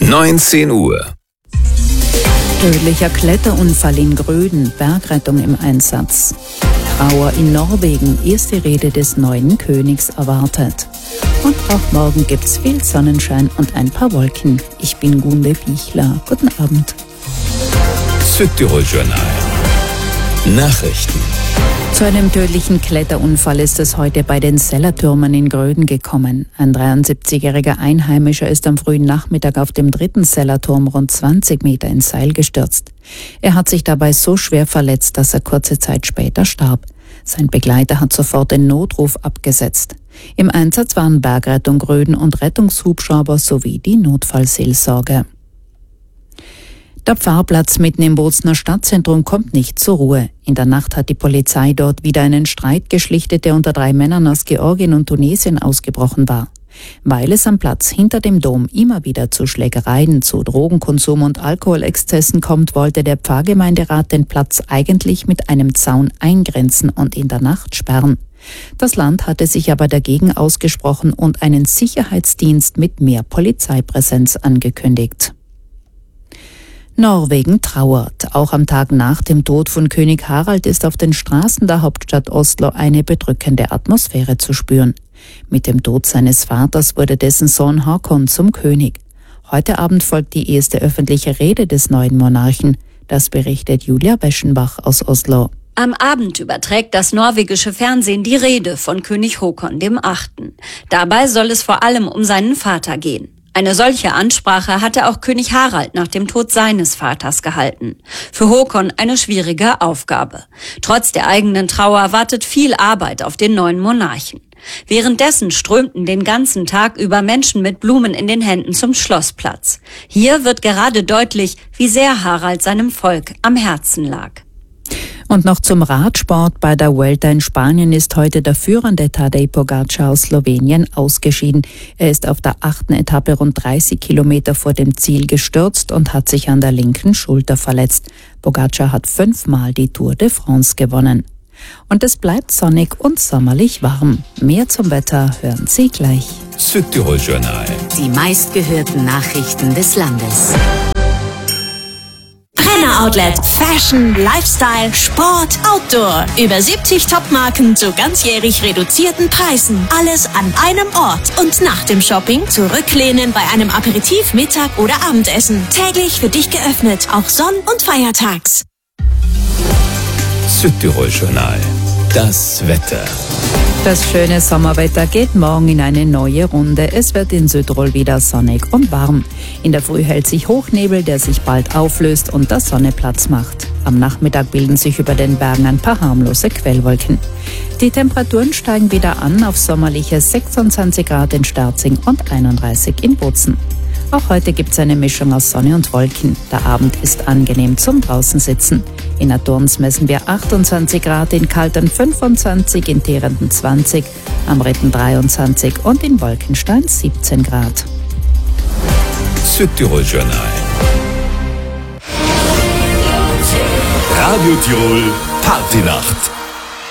19 Uhr. Tödlicher Kletterunfall in Gröden, Bergrettung im Einsatz. Trauer in Norwegen, erste Rede des neuen Königs erwartet. Und auch morgen gibt's viel Sonnenschein und ein paar Wolken. Ich bin Gunde Pichler. Guten Abend. Südtirol Journal. Nachrichten. Zu einem tödlichen Kletterunfall ist es heute bei den Sellertürmen in Gröden gekommen. Ein 73-jähriger Einheimischer ist am frühen Nachmittag auf dem 3. Sellerturm rund 20 Meter ins Seil gestürzt. Er hat sich dabei so schwer verletzt, dass er kurze Zeit später starb. Sein Begleiter hat sofort den Notruf abgesetzt. Im Einsatz waren Bergrettung Gröden und Rettungshubschrauber sowie die Notfallseelsorge. Der Pfarrplatz mitten im Bozner Stadtzentrum kommt nicht zur Ruhe. In der Nacht hat die Polizei dort wieder einen Streit geschlichtet, der unter 3 Männern aus Georgien und Tunesien ausgebrochen war. Weil es am Platz hinter dem Dom immer wieder zu Schlägereien, zu Drogenkonsum und Alkoholexzessen kommt, wollte der Pfarrgemeinderat den Platz eigentlich mit einem Zaun eingrenzen und in der Nacht sperren. Das Land hatte sich aber dagegen ausgesprochen und einen Sicherheitsdienst mit mehr Polizeipräsenz angekündigt. Norwegen trauert. Auch am Tag nach dem Tod von König Harald ist auf den Straßen der Hauptstadt Oslo eine bedrückende Atmosphäre zu spüren. Mit dem Tod seines Vaters wurde dessen Sohn Håkon zum König. Heute Abend folgt die erste öffentliche Rede des neuen Monarchen. Das berichtet Julia Beschenbach aus Oslo. Am Abend überträgt das norwegische Fernsehen die Rede von König Håkon VIII. Dabei soll es vor allem um seinen Vater gehen. Eine solche Ansprache hatte auch König Harald nach dem Tod seines Vaters gehalten. Für Håkon eine schwierige Aufgabe. Trotz der eigenen Trauer wartet viel Arbeit auf den neuen Monarchen. Währenddessen strömten den ganzen Tag über Menschen mit Blumen in den Händen zum Schlossplatz. Hier wird gerade deutlich, wie sehr Harald seinem Volk am Herzen lag. Und noch zum Radsport. Bei der Vuelta in Spanien ist heute der führende Tadej Pogačar aus Slowenien ausgeschieden. Er ist auf der 8. Etappe rund 30 Kilometer vor dem Ziel gestürzt und hat sich an der linken Schulter verletzt. Pogačar hat 5-mal die Tour de France gewonnen. Und es bleibt sonnig und sommerlich warm. Mehr zum Wetter hören Sie gleich. Südtirol Journal. Die meistgehörten Nachrichten des Landes. Outlet, Fashion, Lifestyle, Sport, Outdoor. Über 70 Top-Marken zu ganzjährig reduzierten Preisen. Alles an einem Ort. Und nach dem Shopping zurücklehnen bei einem Aperitif, Mittag oder Abendessen. Täglich für dich geöffnet, auch sonn- und feiertags. Südtirol Journal. Das Wetter. Das schöne Sommerwetter geht morgen in eine neue Runde. Es wird in Südtirol wieder sonnig und warm. In der Früh hält sich Hochnebel, der sich bald auflöst und der Sonne Platz macht. Am Nachmittag bilden sich über den Bergen ein paar harmlose Quellwolken. Die Temperaturen steigen wieder an auf sommerliche 26 Grad in Sterzing und 31 in Bozen. Auch heute gibt es eine Mischung aus Sonne und Wolken. Der Abend ist angenehm zum Draußensitzen. In Adorns messen wir 28 Grad, in Kaltern 25, in Teerenden 20, am Ritten 23 und in Wolkenstein 17 Grad. Südtirol Journal. Radio Tirol Partynacht.